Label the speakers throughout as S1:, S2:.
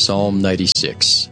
S1: Psalm 96.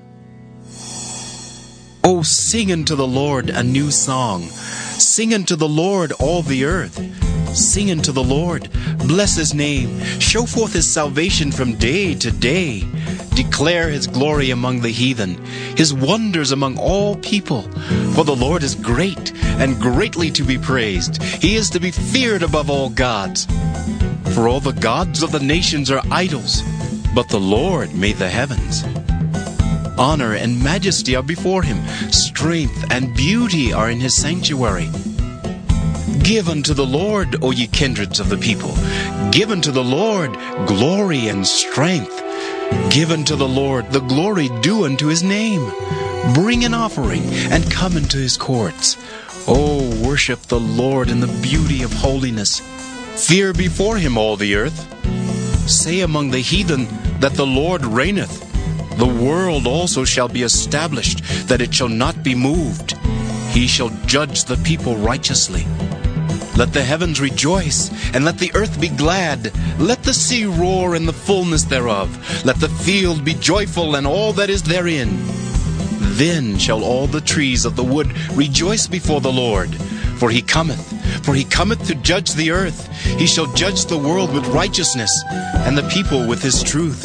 S2: O sing unto the Lord a new song. Sing unto the Lord all the earth. Sing unto the Lord, bless his name. Show forth his salvation from day to day. Declare his glory among the heathen, his wonders among all people. For the Lord is great and greatly to be praised. He is to be feared above all gods. For all the gods of the nations are idols, but the Lord made the heavens. Honor and majesty are before him. Strength and beauty are in his sanctuary. Give unto the Lord, O ye kindreds of the people. Give unto the Lord glory and strength. Give unto the Lord the glory due unto his name. Bring an offering and come into his courts. O worship the Lord in the beauty of holiness. Fear before him all the earth. Say among the heathen that the Lord reigneth. The world also shall be established, that it shall not be moved. He shall judge the people righteously. Let the heavens rejoice, and let the earth be glad. Let the sea roar and the fullness thereof. Let the field be joyful, and all that is therein. Then shall all the trees of the wood rejoice before the Lord. For he cometh to judge the earth. He shall judge the world with righteousness, and the people with his truth.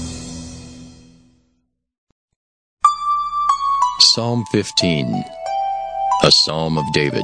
S1: Psalm 15, a psalm of David.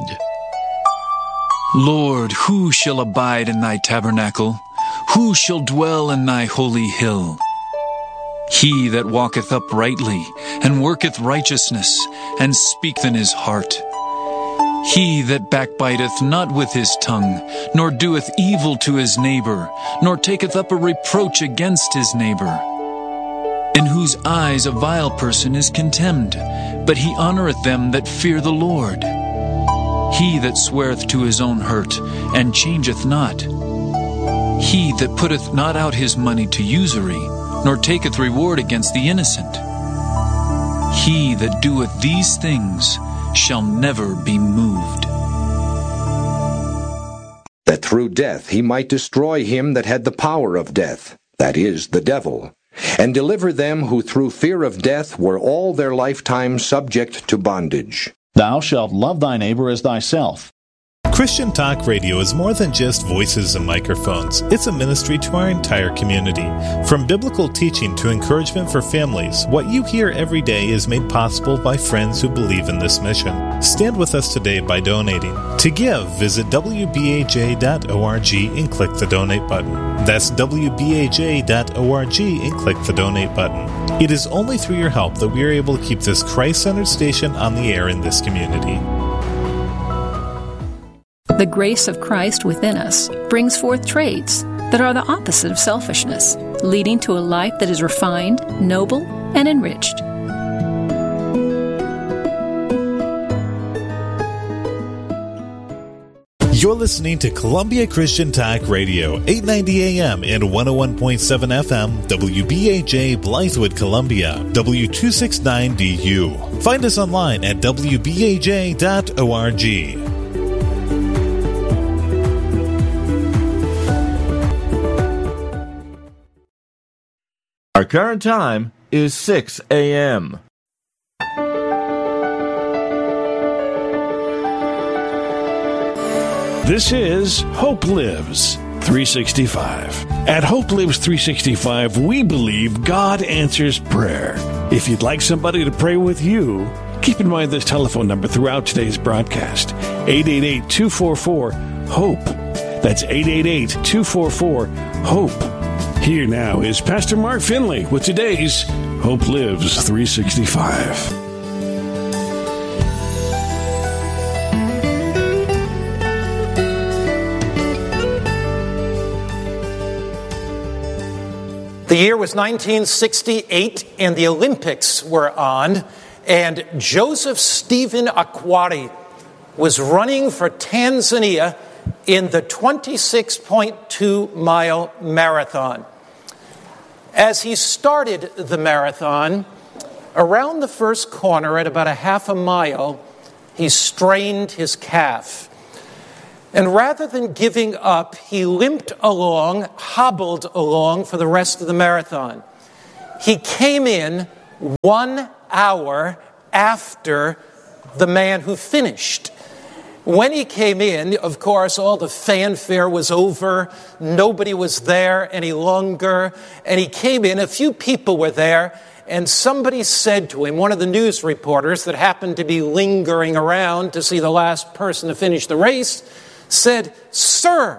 S3: Lord, who shall abide in thy tabernacle? Who shall dwell in thy holy hill? He that walketh uprightly, and worketh righteousness, and speaketh in his heart. He that backbiteth not with his tongue, nor doeth evil to his neighbor, nor taketh up a reproach against his neighbor. In whose eyes a vile person is contemned, but he honoureth them that fear the Lord. He that sweareth to his own hurt, and changeth not. He that putteth not out his money to usury, nor taketh reward against the innocent. He that doeth these things shall never be moved.
S4: That through death he might destroy him that had the power of death, that is, the devil, and deliver them who through fear of death were all their lifetime subject to bondage.
S5: Thou shalt love thy neighbor as thyself.
S6: Christian Talk Radio is more than just voices and microphones. It's a ministry to our entire community. From biblical teaching to encouragement for families, what you hear every day is made possible by friends who believe in this mission. Stand with us today by donating. To give, visit wbaj.org and click the donate button. That's wbaj.org and click the donate button. It is only through your help that we are able to keep this Christ-centered station on the air in this community.
S7: The grace of Christ within us brings forth traits that are the opposite of selfishness, leading to a life that is refined, noble, and enriched.
S6: You're listening to Columbia Christian Talk Radio, 890 AM and 101.7 FM, WBAJ Blythewood, Columbia, W269DU. Find us online at wbaj.org.
S8: Our current time is 6 a.m.
S9: This is Hope Lives 365. At Hope Lives 365, we believe God answers prayer. If you'd like somebody to pray with you, keep in mind this telephone number throughout today's broadcast, 888-244-HOPE. That's 888-244-HOPE. Here now is Pastor Mark Finley with today's Hope Lives 365.
S10: The year was 1968 and the Olympics were on, and Joseph Stephen Akwari was running for Tanzania in the 26.2-mile marathon. As he started the marathon, around the first corner at about a half a mile, he strained his calf. And rather than giving up, he limped along, hobbled along for the rest of the marathon. he came in 1 hour after the man who finished. When he came in, of course, all the fanfare was over. Nobody was there any longer. And he came in, a few people were there, and somebody said to him, one of the news reporters that happened to be lingering around to see the last person to finish the race, said, "Sir,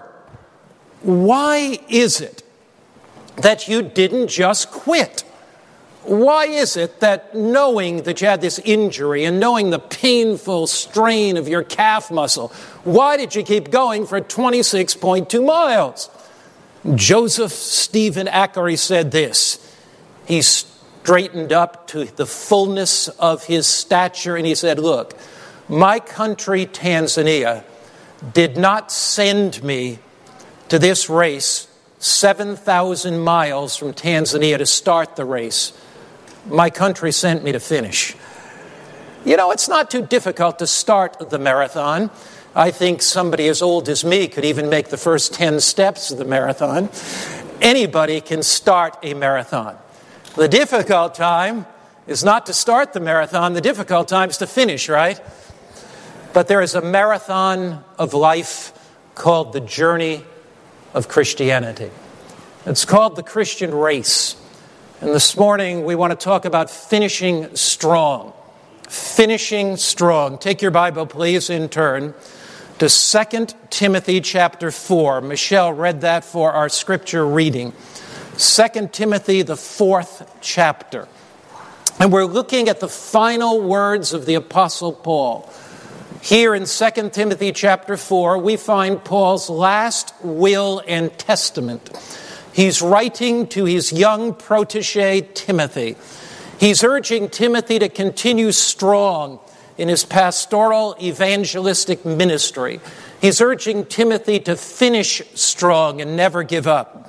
S10: why is it that you didn't just quit? Why is it that knowing that you had this injury and knowing the painful strain of your calf muscle, why did you keep going for 26.2 miles? Joseph Stephen Ackery said this. He straightened up to the fullness of his stature and he said, "Look, my country, Tanzania, did not send me to this race 7,000 miles from Tanzania to start the race. My country sent me to finish." You know, it's not too difficult to start the marathon. I think somebody as old as me could even make the first 10 steps of the marathon. Anybody can start a marathon. The difficult time is not to start the marathon. The difficult time is to finish, right? But there is a marathon of life called the journey of Christianity. It's called the Christian race. And this morning we want to talk about finishing strong. Finishing strong. Take your Bible, please, and turn to 2 Timothy chapter 4. Michelle read that for our scripture reading. 2 Timothy, the 4th chapter. And we're looking at the final words of the Apostle Paul. Here in 2 Timothy chapter 4, we find Paul's last will and testament. He's writing to his young protege, Timothy. He's urging Timothy to continue strong in his pastoral evangelistic ministry. He's urging Timothy to finish strong and never give up.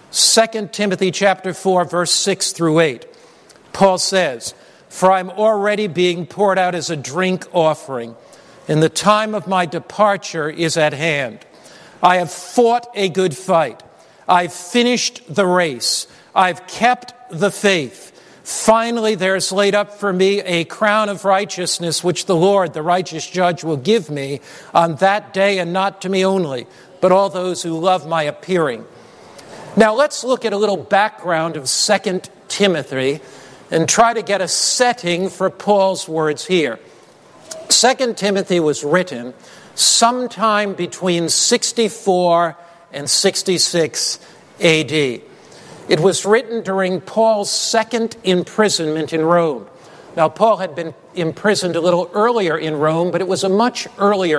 S10: 2 Timothy chapter 4, verse 6 through 8. Paul says, "For I'm already being poured out as a drink offering, and the time of my departure is at hand. I have fought a good fight. I've finished the race. I've kept the faith. Finally, there's laid up for me a crown of righteousness, which the Lord, the righteous judge, will give me on that day, and not to me only, but all those who love my appearing." Now, let's look at a little background of 2 Timothy and try to get a setting for Paul's words here. 2 Timothy was written sometime between 64 and 66 AD. It was written during Paul's second imprisonment in Rome. Now, Paul had been imprisoned a little earlier in Rome, but it was a much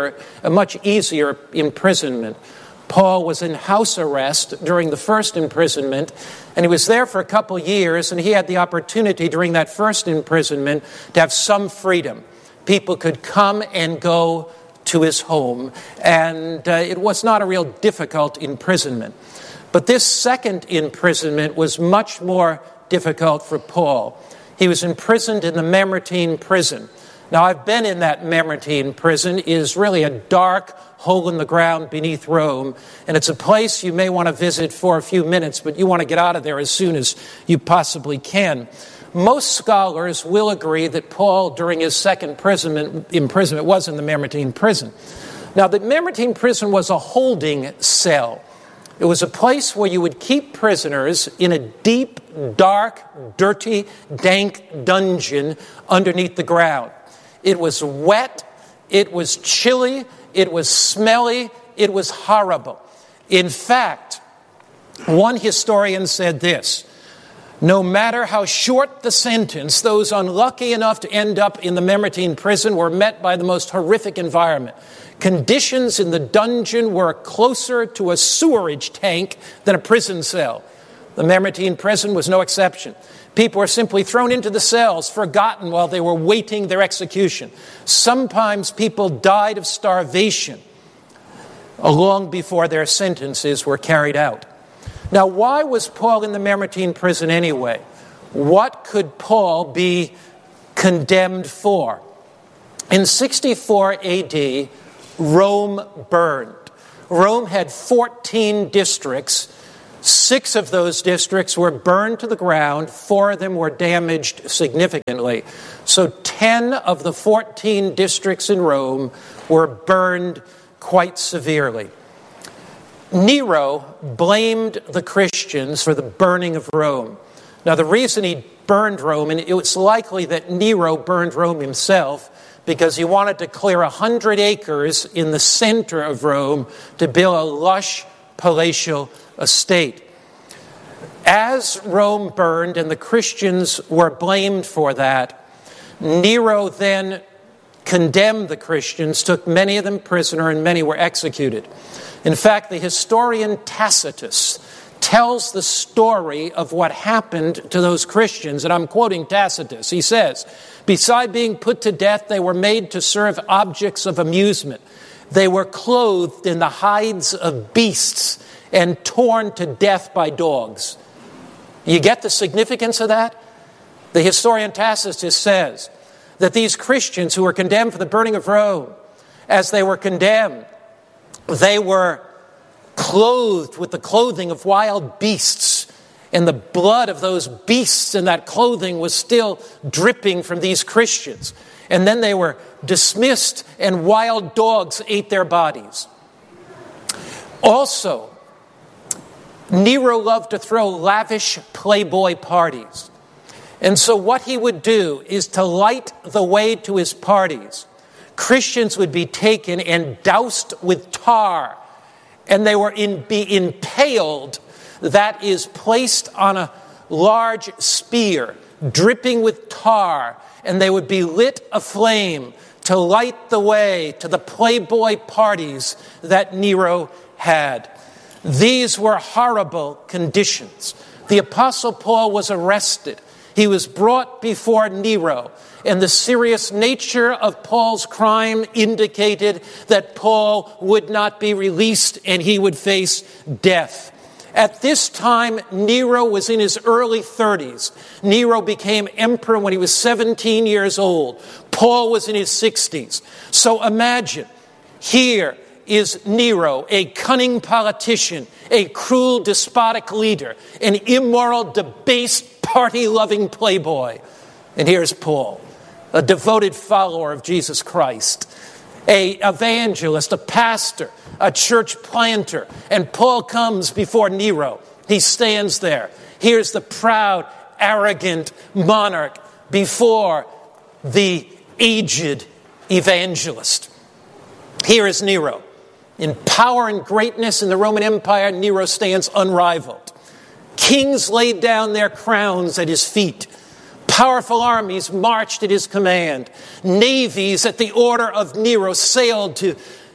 S10: easier imprisonment. Paul was in house arrest during the first imprisonment, and he was there for a couple years, and he had the opportunity during that first imprisonment to have some freedom. People could come and go to his home, and it was not a real difficult imprisonment. But this second imprisonment was much more difficult for Paul. He was imprisoned in the Mamertine prison. Now, I've been in that Mamertine prison. It is really a dark hole in the ground beneath Rome, and it's a place you may want to visit for a few minutes, but you want to get out of there as soon as you possibly can. Most scholars will agree that Paul, during his second imprisonment, was in the Mamertine prison. Now, the Mamertine prison was a holding cell. It was a place where you would keep prisoners in a deep, dark, dirty, dank dungeon underneath the ground. It was wet, it was chilly, it was smelly, it was horrible. In fact, one historian said this: no matter how short the sentence, those unlucky enough to end up in the Mamertine prison were met by the most horrific environment. Conditions in the dungeon were closer to a sewerage tank than a prison cell. The Mamertine prison was no exception. People were simply thrown into the cells, forgotten while they were waiting their execution. Sometimes people died of starvation long before their sentences were carried out. Now, why was Paul in the Mamertine prison anyway? What could Paul be condemned for? In 64 AD, Rome burned. Rome had 14 districts. 6 of those districts were burned to the ground. 4 of them were damaged significantly. So 10 of the 14 districts in Rome were burned quite severely. Nero blamed the Christians for the burning of Rome. Now, the reason he burned Rome, and it's likely that Nero burned Rome himself, because he wanted to clear 100 acres in the center of Rome to build a lush palatial estate. As Rome burned and the Christians were blamed for that, Nero then condemned the Christians, took many of them prisoner, and many were executed. In fact, the historian Tacitus tells the story of what happened to those Christians, and I'm quoting Tacitus. He says, "Beside being put to death, they were made to serve objects of amusement. They were clothed in the hides of beasts and torn to death by dogs." You get the significance of that? The historian Tacitus says that these Christians who were condemned for the burning of Rome, as they were condemned, they were clothed with the clothing of wild beasts, and the blood of those beasts and that clothing was still dripping from these Christians. And then they were dismissed, and wild dogs ate their bodies. Also, Nero loved to throw lavish playboy parties. And so what he would do is, to light the way to his parties, Christians would be taken and doused with tar, and they were be impaled, that is, placed on a large spear, dripping with tar, and they would be lit aflame to light the way to the playboy parties that Nero had. These were horrible conditions. The Apostle Paul was arrested. He was brought before Nero, and the serious nature of Paul's crime indicated that Paul would not be released and he would face death. At this time, Nero was in his early 30s. Nero became emperor when he was 17 years old. Paul was in his 60s. So imagine, here is Nero, a cunning politician, a cruel, despotic leader, an immoral, debased, party-loving playboy. And here's Paul, a devoted follower of Jesus Christ, an evangelist, a pastor, a church planter. And Paul comes before Nero. He stands there. Here's the proud, arrogant monarch before the aged evangelist. Here is Nero. In power and greatness in the Roman Empire, Nero stands unrivaled. Kings laid down their crowns at his feet. Powerful armies marched at his command. Navies at the order of Nero sailed to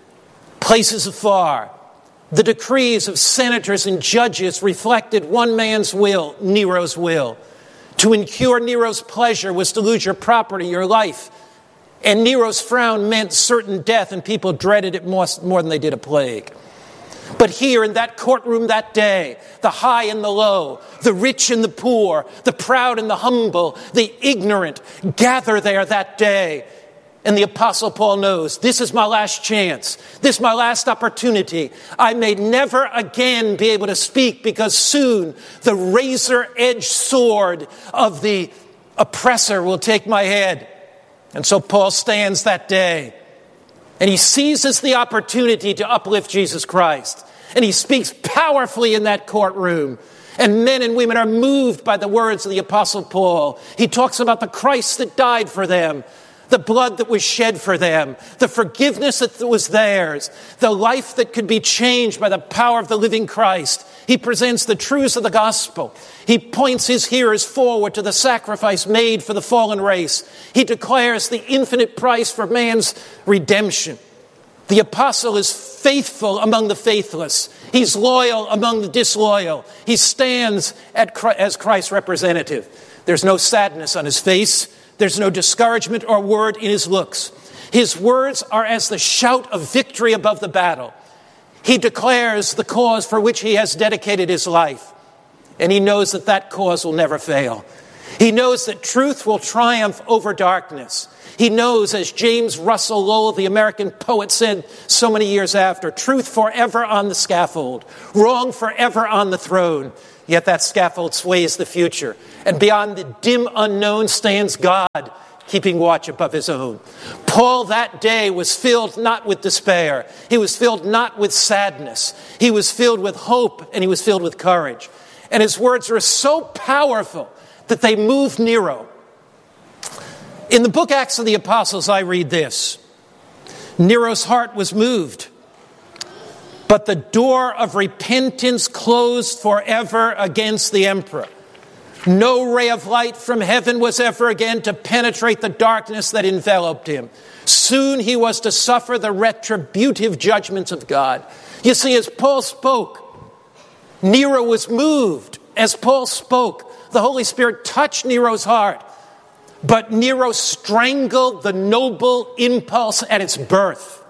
S10: places afar. The decrees of senators and judges reflected one man's will, Nero's will. To incur Nero's pleasure was to lose your property, your life. And Nero's frown meant certain death, and people dreaded it more than they did a plague. But here in that courtroom that day, the high and the low, the rich and the poor, the proud and the humble, the ignorant gather there that day. And the Apostle Paul knows, this is my last chance. This is my last opportunity. I may never again be able to speak, because soon the razor-edged sword of the oppressor will take my head. And so Paul stands that day, and he seizes the opportunity to uplift Jesus Christ. And he speaks powerfully in that courtroom. And men and women are moved by the words of the Apostle Paul. He talks about the Christ that died for them, the blood that was shed for them, the forgiveness that was theirs, the life that could be changed by the power of the living Christ. He presents the truths of the gospel. He points his hearers forward to the sacrifice made for the fallen race. He declares the infinite price for man's redemption. The apostle is faithful among the faithless. He's loyal among the disloyal. He stands as Christ's representative. There's no sadness on his face. There's no discouragement or word in his looks. His words are as the shout of victory above the battle. He declares the cause for which he has dedicated his life. And he knows that that cause will never fail. He knows that truth will triumph over darkness. He knows, as James Russell Lowell, the American poet, said so many years after, truth forever on the scaffold, wrong forever on the throne. Yet that scaffold sways the future. And beyond the dim unknown stands God, keeping watch above his own. Paul that day was filled not with despair. He was filled not with sadness. He was filled with hope, and he was filled with courage. And his words are so powerful that they moved Nero. In the book Acts of the Apostles, I read this. Nero's heart was moved, but the door of repentance closed forever against the emperor. No ray of light from heaven was ever again to penetrate the darkness that enveloped him. Soon he was to suffer the retributive judgments of God. You see, as Paul spoke, Nero was moved. As Paul spoke, the Holy Spirit touched Nero's heart. But Nero strangled the noble impulse at its birth.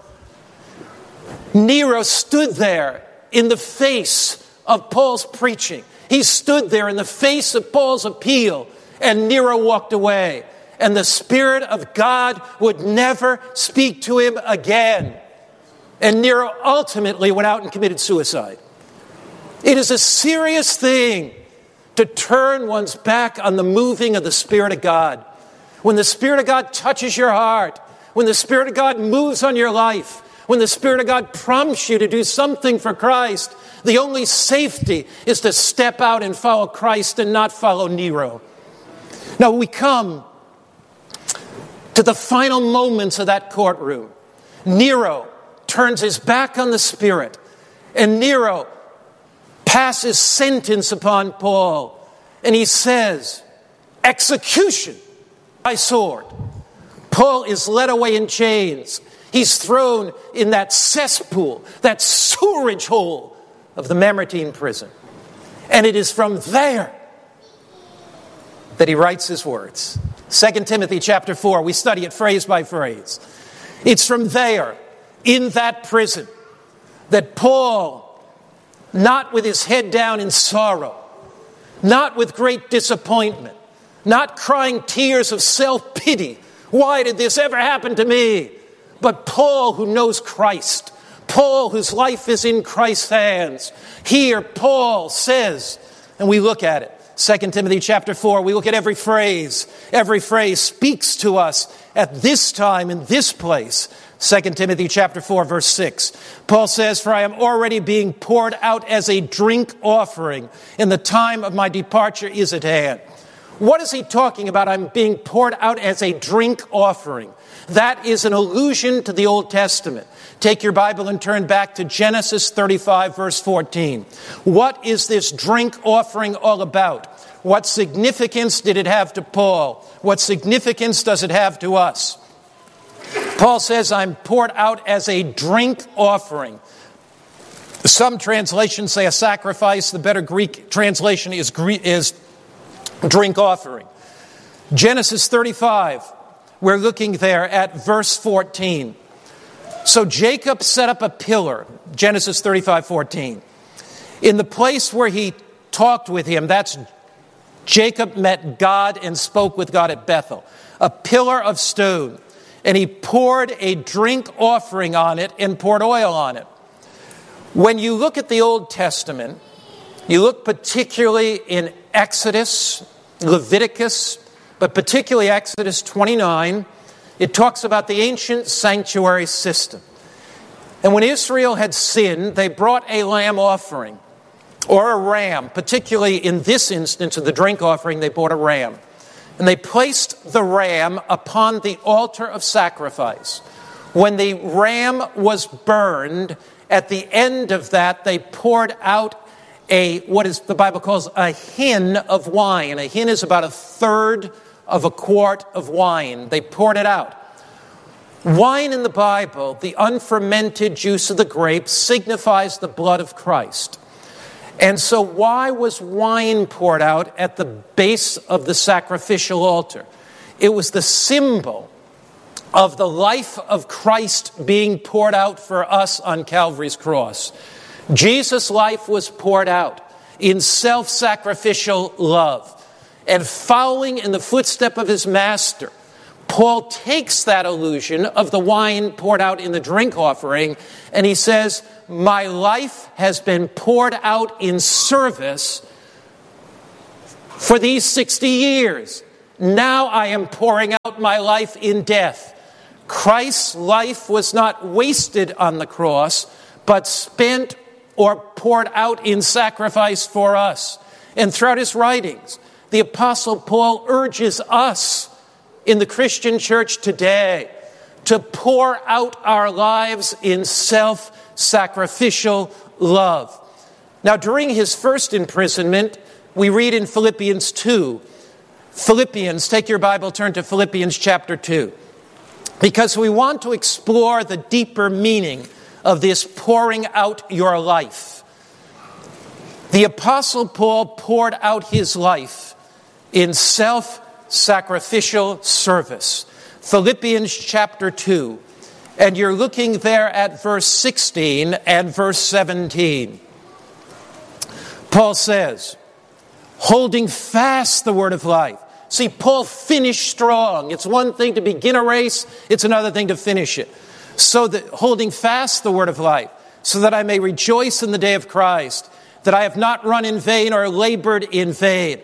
S10: Nero stood there in the face of Paul's preaching. He stood there in the face of Paul's appeal, and Nero walked away. And the Spirit of God would never speak to him again. And Nero ultimately went out and committed suicide. It is a serious thing to turn one's back on the moving of the Spirit of God. When the Spirit of God touches your heart, when the Spirit of God moves on your life, when the Spirit of God prompts you to do something for Christ, the only safety is to step out and follow Christ and not follow Nero. Now we come to the final moments of that courtroom. Nero turns his back on the Spirit, and Nero passes sentence upon Paul, and he says, execution by sword. Paul is led away in chains. He's thrown in that cesspool, that sewerage hole of the Mamertine prison. And it is from there that he writes his words. 2 Timothy chapter 4, we study it phrase by phrase. It's from there, in that prison, that Paul, not with his head down in sorrow, not with great disappointment, not crying tears of self-pity, why did this ever happen to me? But Paul, who knows Christ, Paul, whose life is in Christ's hands. Here, Paul says, and we look at it, 2 Timothy chapter 4, we look at every phrase. Every phrase speaks to us at this time, in this place. 2 Timothy chapter 4, verse 6. Paul says, for I am already being poured out as a drink offering, and the time of my departure is at hand. What is he talking about? I'm being poured out as a drink offering. That is an allusion to the Old Testament. Take your Bible and turn back to Genesis 35, verse 14. What is this drink offering all about? What significance did it have to Paul? What significance does it have to us? Paul says, I'm poured out as a drink offering. Some translations say a sacrifice. The better Greek translation is drink offering. Genesis 35, we're looking there at verse 14. So Jacob set up a pillar, Genesis 35:14. In the place where he talked with him, that's Jacob met God and spoke with God at Bethel. A pillar of stone. And he poured a drink offering on it and poured oil on it. When you look at the Old Testament, you look particularly in Exodus, Leviticus, but particularly Exodus 29, it talks about the ancient sanctuary system. And when Israel had sinned, they brought a lamb offering or a ram. Particularly in this instance of the drink offering, they brought a ram. And they placed the ram upon the altar of sacrifice. When the ram was burned, at the end of that, they poured out what is the Bible calls a hin of wine. A hin is about a third of a quart of wine. They poured it out. Wine in the Bible, the unfermented juice of the grape, signifies the blood of Christ. And so why was wine poured out at the base of the sacrificial altar? It was the symbol of the life of Christ being poured out for us on Calvary's cross. Jesus' life was poured out in self-sacrificial love. and following in the footstep of his master, Paul takes that allusion of the wine poured out in the drink offering, and he says, my life has been poured out in service for these 60 years. Now I am pouring out my life in death. Christ's life was not wasted on the cross, but spent or poured out in sacrifice for us. And throughout his writings, the Apostle Paul urges us in the Christian church today to pour out our lives in self-sacrificial love. Now, during his first imprisonment, we read in Philippians 2. Philippians, take your Bible, turn to Philippians chapter 2. Because we want to explore the deeper meaning of this pouring out your life. The Apostle Paul poured out his life in self-sacrificial service. Philippians chapter 2. And you're looking there at verse 16 and verse 17. Paul says, holding fast the word of life. See, Paul finished strong. It's one thing to begin a race, it's another thing to finish it. So that holding fast the word of life, so that I may rejoice in the day of Christ, that I have not run in vain or labored in vain.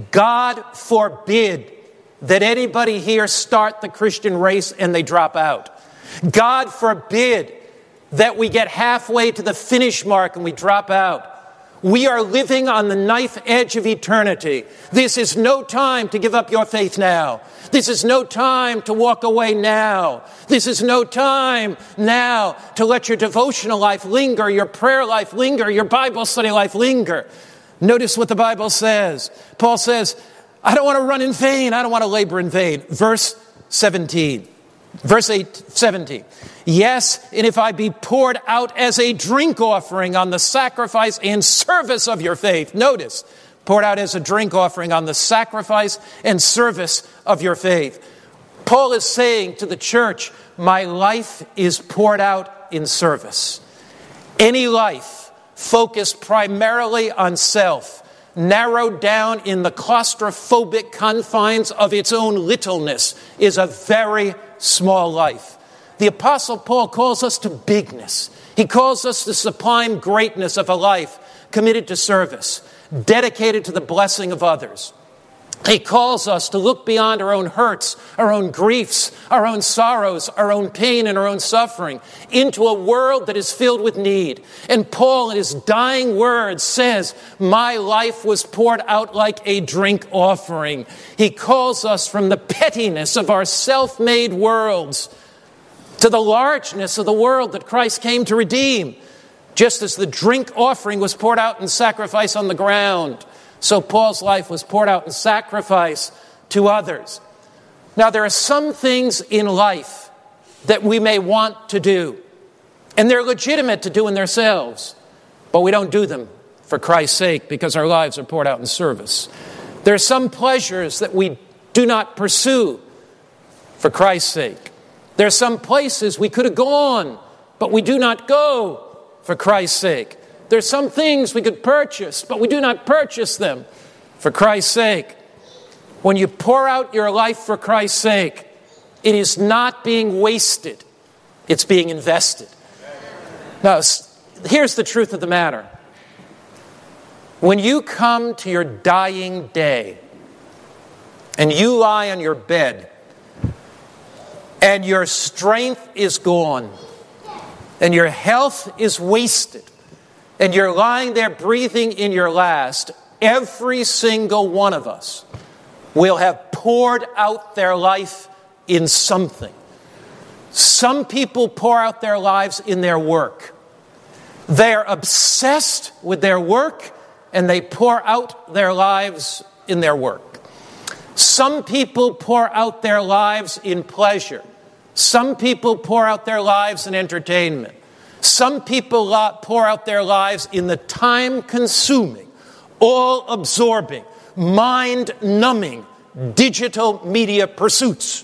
S10: God forbid that anybody here start the Christian race and they drop out. God forbid that we get halfway to the finish mark and we drop out. We are living on the knife edge of eternity. This is no time to give up your faith now. This is no time to walk away now. This is no time now to let your devotional life linger, your prayer life linger, your Bible study life linger. Notice what the Bible says. Paul says, I don't want to run in vain. I don't want to labor in vain. Verse 17. Verse 17. Yes, and if I be poured out as a drink offering on the sacrifice and service of your faith. Notice, poured out as a drink offering on the sacrifice and service of your faith. Paul is saying to the church, my life is poured out in service. Any life focused primarily on self, narrowed down in the claustrophobic confines of its own littleness, is a very small life. The Apostle Paul calls us to bigness. He calls us to sublime greatness of a life committed to service, dedicated to the blessing of others. He calls us to look beyond our own hurts, our own griefs, our own sorrows, our own pain, and our own suffering into a world that is filled with need. And Paul, in his dying words, says, my life was poured out like a drink offering. He calls us from the pettiness of our self-made worlds to the largeness of the world that Christ came to redeem. Just as the drink offering was poured out in sacrifice on the ground, so Paul's life was poured out in sacrifice to others. Now, there are some things in life that we may want to do, and they're legitimate to do in themselves, but we don't do them for Christ's sake because our lives are poured out in service. There are some pleasures that we do not pursue for Christ's sake. There are some places we could have gone, but we do not go for Christ's sake. There are some things we could purchase, but we do not purchase them for Christ's sake. When you pour out your life for Christ's sake, it is not being wasted. It's being invested. Now, here's the truth of the matter. When you come to your dying day and you lie on your bed and your strength is gone and your health is wasted and you're lying there breathing in your last, every single one of us will have poured out their life in something. Some people pour out their lives in their work. They're obsessed with their work and they pour out their lives in their work. Some people pour out their lives in pleasure. Some people pour out their lives in entertainment. Some people pour out their lives in the time-consuming, all-absorbing, mind-numbing digital media pursuits.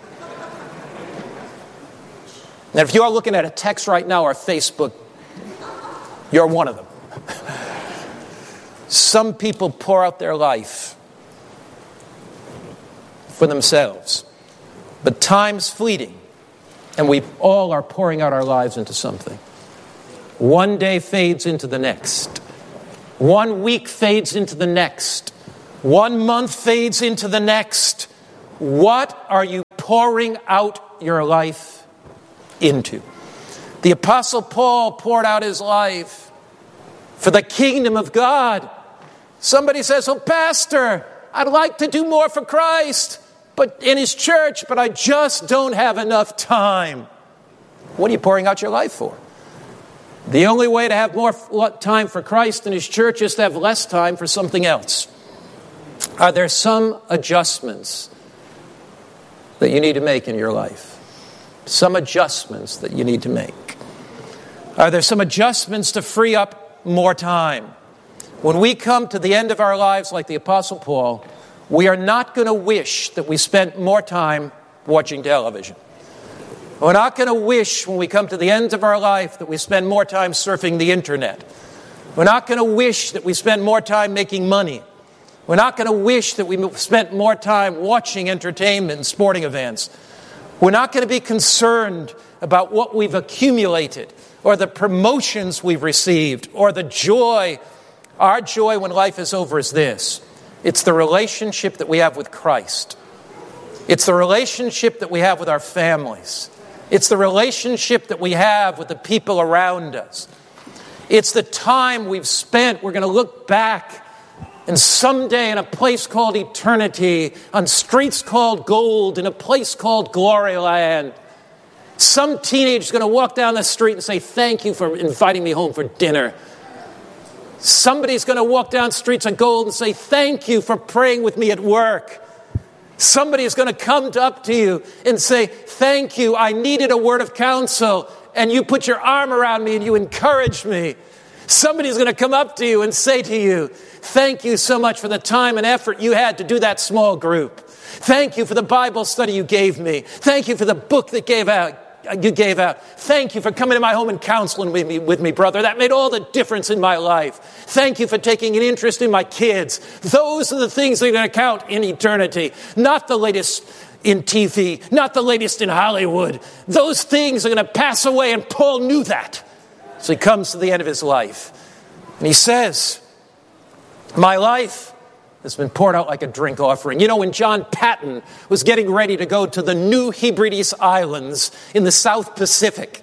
S10: And if you are looking at a text right now or Facebook, you're one of them. Some people pour out their life for themselves. But time's fleeting, and we all are pouring out our lives into something. One day fades into the next. 1 week fades into the next. 1 month fades into the next. What are you pouring out your life into? The Apostle Paul poured out his life for the kingdom of God. Somebody says, "Oh, Pastor, I'd like to do more for Christ, but in his church, but I just don't have enough time." What are you pouring out your life for? The only way to have more time for Christ in his church is to have less time for something else. Are there some adjustments that you need to make in your life? Some adjustments that you need to make. Are there some adjustments to free up more time? When we come to the end of our lives like the Apostle Paul, we are not going to wish that we spent more time watching television. We're not going to wish when we come to the end of our life that we spend more time surfing the internet. We're not going to wish that we spend more time making money. We're not going to wish that we spent more time watching entertainment and sporting events. We're not going to be concerned about what we've accumulated or the promotions we've received or the joy. Our joy when life is over is this. It's the relationship that we have with Christ. It's the relationship that we have with our families. It's the relationship that we have with the people around us. It's the time we've spent. We're going to look back and someday in a place called eternity, on streets called gold, in a place called Gloryland, some teenager's going to walk down the street and say, "Thank you for inviting me home for dinner." Somebody's going to walk down streets of gold and say, "Thank you for praying with me at work." Somebody is going to come up to you and say, "Thank you, I needed a word of counsel, and you put your arm around me and you encouraged me." Somebody's going to come up to you and say to you, "Thank you so much for the time and effort you had to do that small group. Thank you for the Bible study you gave me. Thank you for the book that you gave out. Thank you for coming to my home and counseling with me, brother. That made all the difference in my life. Thank you for taking an interest in my kids." Those are the things that are going to count in eternity. Not the latest in TV, not the latest in Hollywood. Those things are going to pass away, and Paul knew that. So he comes to the end of his life. And he says, "My life has been poured out like a drink offering." You know, when John Patton was getting ready to go to the New Hebrides Islands in the South Pacific,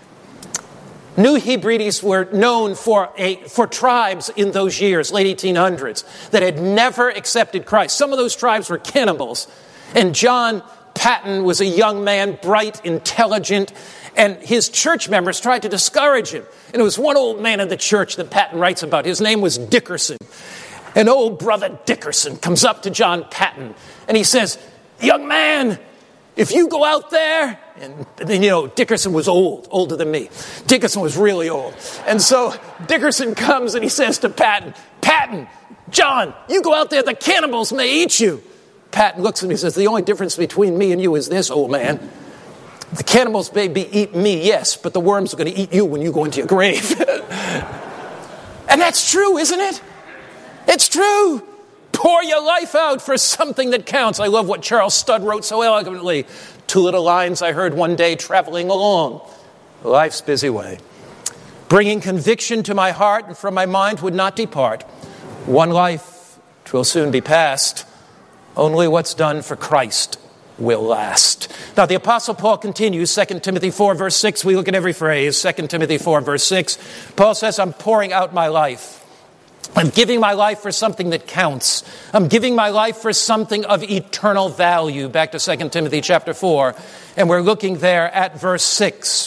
S10: New Hebrides were known for tribes in those years, late 1800s, that had never accepted Christ. Some of those tribes were cannibals. And John Patton was a young man, bright, intelligent, and his church members tried to discourage him. And it was one old man in the church that Patton writes about. His name was Dickerson. And old brother Dickerson comes up to John Patton and he says, "Young man, if you go out there," and then, you know, Dickerson was older than me. Dickerson was really old. And so Dickerson comes and he says to Patton, "Patton, John, you go out there, the cannibals may eat you." Patton looks at me and says, "The only difference between me and you is this, old man. The cannibals may eat me, yes, but the worms are going to eat you when you go into your grave." And that's true, isn't it? It's true. Pour your life out for something that counts. I love what Charles Studd wrote so eloquently. 2 little lines I heard one day traveling along life's busy way. "Bringing conviction to my heart and from my mind would not depart. One life 'twill soon be past. Only what's done for Christ will last." Now the Apostle Paul continues, 2 Timothy 4 verse 6. We look at every phrase. 2 Timothy 4 verse 6. Paul says, "I'm pouring out my life. I'm giving my life for something that counts. I'm giving my life for something of eternal value." Back to 2 Timothy chapter 4. And we're looking there at verse 6.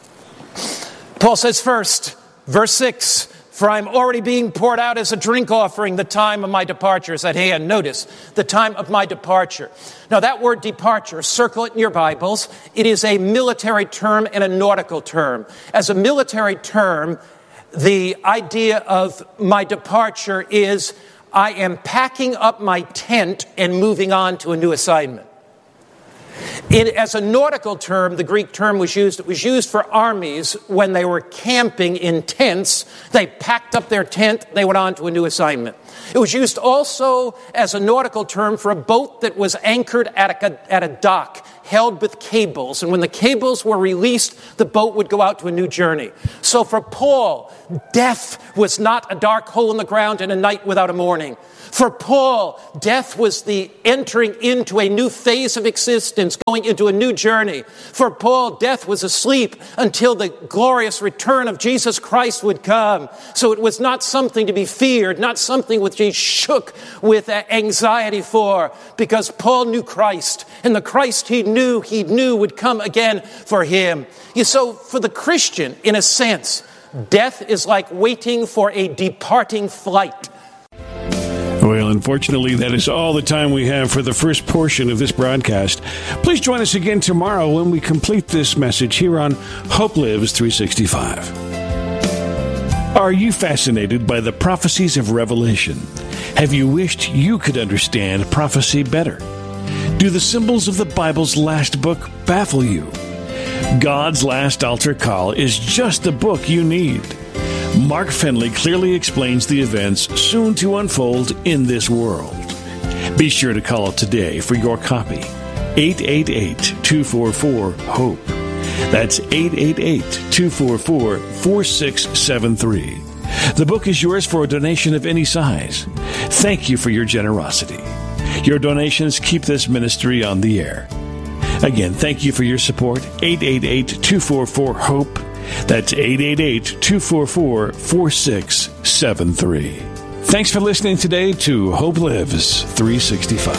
S10: Paul says first, verse 6, "For I'm already being poured out as a drink offering. The time of my departure is at hand." Notice, the time of my departure. Now that word departure, circle it in your Bibles. It is a military term and a nautical term. As a military term, the idea of my departure is I am packing up my tent and moving on to a new assignment. As a nautical term, the Greek term was used. It was used for armies when they were camping in tents. They packed up their tent, they went on to a new assignment. It was used also as a nautical term for a boat that was anchored at a dock, held with cables. And when the cables were released, the boat would go out to a new journey. So for Paul, death was not a dark hole in the ground and a night without a morning. For Paul, death was the entering into a new phase of existence, going into a new journey. For Paul, death was asleep until the glorious return of Jesus Christ would come. So it was not something to be feared, not something which he shook with anxiety for, because Paul knew Christ, and the Christ he knew would come again for him. So for the Christian, in a sense, death is like waiting for a departing flight.
S9: Well, unfortunately, that is all the time we have for the first portion of this broadcast. Please join us again tomorrow when we complete this message here on Hope Lives 365. Are you fascinated by the prophecies of Revelation? Have you wished you could understand prophecy better? Do the symbols of the Bible's last book baffle you? God's Last Altar Call is just the book you need. Mark Fenley clearly explains the events soon to unfold in this world. Be sure to call today for your copy. 888-244-HOPE. That's 888-244-4673. The book is yours for a donation of any size. Thank you for your generosity. Your donations keep this ministry on the air. Again, thank you for your support. 888-244-HOPE. That's 888-244-4673. Thanks for listening today to Hope Lives 365.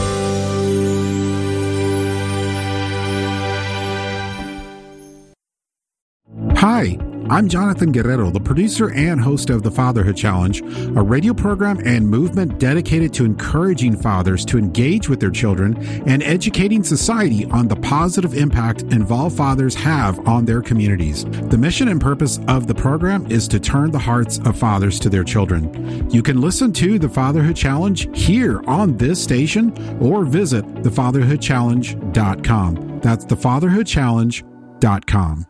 S11: Hi, I'm Jonathan Guerrero, the producer and host of the Fatherhood Challenge, a radio program and movement dedicated to encouraging fathers to engage with their children and educating society on the positive impact involved fathers have on their communities. The mission and purpose of the program is to turn the hearts of fathers to their children. You can listen to the Fatherhood Challenge here on this station or visit thefatherhoodchallenge.com. That's thefatherhoodchallenge.com.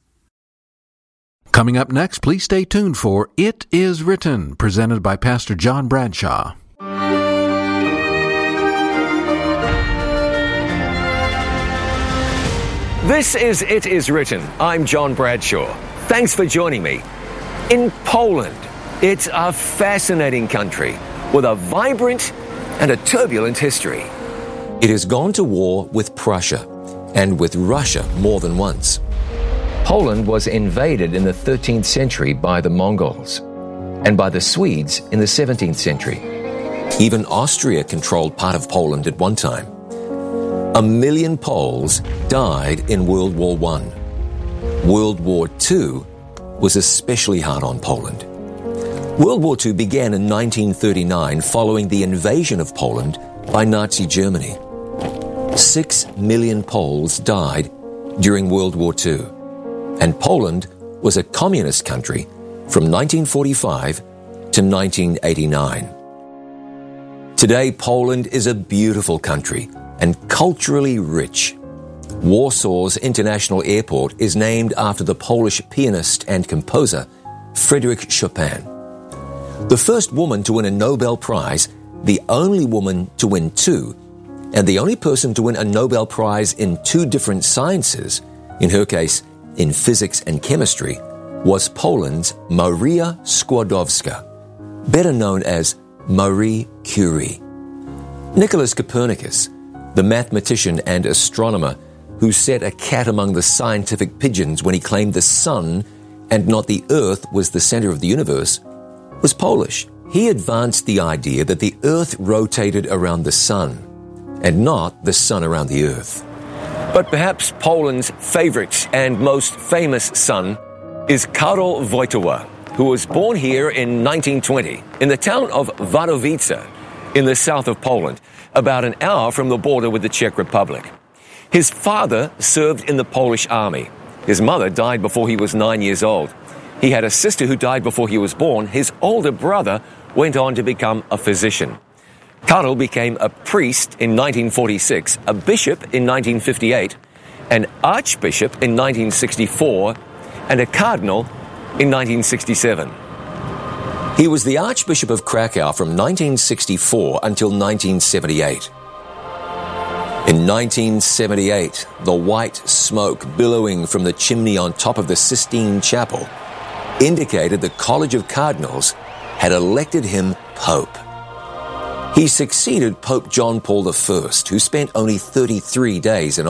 S12: Coming up next, please stay tuned for It Is Written, presented by Pastor John Bradshaw.
S13: This is It Is Written. I'm John Bradshaw. Thanks for joining me. In Poland, it's a fascinating country with a vibrant and a turbulent history.
S14: It has gone to war with Prussia and with Russia more than once.
S13: Poland was invaded in the 13th century by the Mongols and by the Swedes in the 17th century.
S14: Even Austria controlled part of Poland at one time. 1 million Poles died in World War I. World War II was especially hard on Poland. World War II began in 1939 following the invasion of Poland by Nazi Germany. 6 million Poles died during World War II. And Poland was a communist country from 1945 to 1989. Today, Poland is a beautiful country and culturally rich. Warsaw's International Airport is named after the Polish pianist and composer Frédéric Chopin. The first woman to win a Nobel Prize, the only woman to win two, and the only person to win a Nobel Prize in two different sciences, in her case, in physics and chemistry, was Poland's Maria Skłodowska, better known as Marie Curie. Nicholas Copernicus, the mathematician and astronomer who set a cat among the scientific pigeons when he claimed the sun and not the earth was the center of the universe, was Polish. He advanced the idea that the earth rotated around the sun and not the sun around the earth.
S13: But perhaps Poland's favorite and most famous son is Karol Wojtyła, who was born here in 1920 in the town of Wadowice in the south of Poland, about an hour from the border with the Czech Republic. His father served in the Polish army. His mother died before he was 9 years old. He had a sister who died before he was born. His older brother went on to become a physician. Karol became a priest in 1946, a bishop in 1958, an archbishop in 1964, and a cardinal in 1967.
S14: He was the Archbishop of Krakow from 1964 until 1978. In 1978, the white smoke billowing from the chimney on top of the Sistine Chapel indicated the College of Cardinals had elected him Pope. He succeeded Pope John Paul I, who spent only 33 days in